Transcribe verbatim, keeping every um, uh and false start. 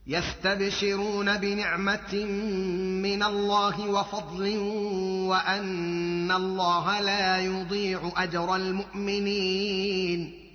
يستبشرون بنعمة من الله وفضل وأن الله لا يضيع أجر المؤمنين